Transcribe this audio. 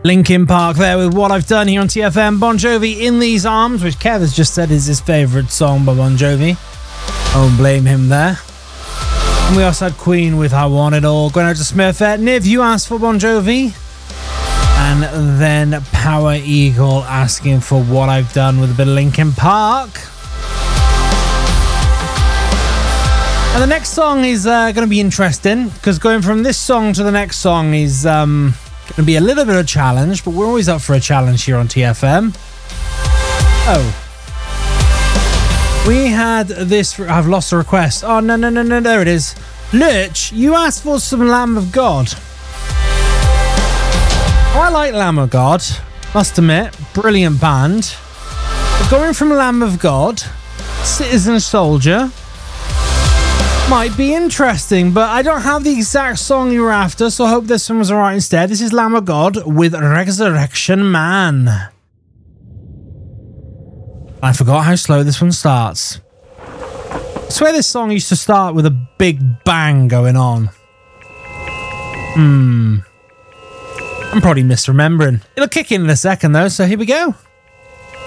Linkin Park there with What I've Done here on TFM. Bon Jovi, In These Arms, which Kev has just said is his favourite song by Bon Jovi. I won't blame him there. And we also had Queen with I Want It All. Going out to Smith. Niv, you asked for Bon Jovi. And then Power Eagle asking for What I've Done with a bit of Linkin Park. And the next song is going to be interesting, because going from this song to the next song is going to be a little bit of a challenge, but we're always up for a challenge here on TFM. Oh. We had this... I've lost a request. Oh, no, there it is. Lurch, you asked for some Lamb of God. I like Lamb of God, must admit. Brilliant band. But going from Lamb of God, Citizen Soldier... might be interesting, but I don't have the exact song you were after, so I hope this one was alright instead. This is Lamb of God with Resurrection Man. I forgot how slow this one starts. I swear this song used to start with a big bang going on. I'm probably misremembering. It'll kick in a second though, so here we go.